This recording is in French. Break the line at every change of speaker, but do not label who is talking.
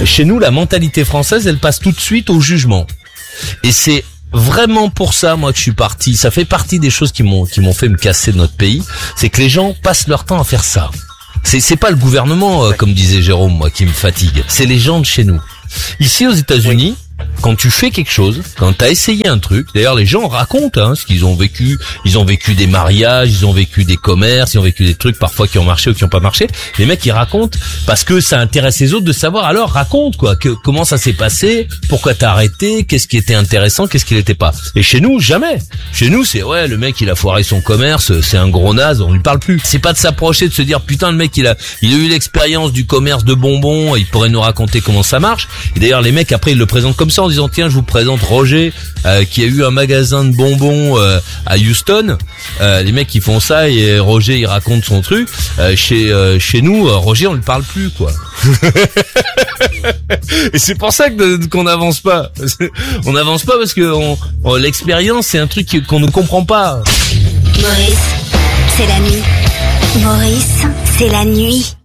Chez nous, la mentalité française, elle passe tout de suite au jugement. Et c'est vraiment pour ça, moi, que je suis parti. Ça fait partie des choses qui m'ont fait me casser de notre pays. C'est que les gens passent leur temps à faire ça. C'est pas le gouvernement, comme disait Jérôme, moi, qui me fatigue. C'est les gens de chez nous. Ici, aux États-Unis, quand tu fais quelque chose, quand t'as essayé un truc, d'ailleurs les gens racontent ce qu'ils ont vécu, ils ont vécu des mariages, ils ont vécu des commerces, ils ont vécu des trucs parfois qui ont marché ou qui ont pas marché. Les mecs ils racontent parce que ça intéresse les autres de savoir. Alors raconte comment ça s'est passé, pourquoi t'as arrêté, qu'est-ce qui était intéressant, qu'est-ce qui l'était pas. Et chez nous jamais. Chez nous c'est le mec il a foiré son commerce, c'est un gros naze, on lui parle plus. C'est pas de s'approcher de se dire putain le mec il a eu l'expérience du commerce de bonbons, il pourrait nous raconter comment ça marche. Et d'ailleurs les mecs après ils le présentent comme ça en disant tiens je vous présente Roger qui a eu un magasin de bonbons à Houston. Les mecs qui font ça et Roger il raconte son truc. Chez nous Roger on lui parle plus quoi. Et c'est pour ça qu'on n'avance pas. On n'avance pas parce que l'expérience c'est un truc qu'on ne comprend pas.
Maurice, c'est la nuit. Maurice, c'est la nuit.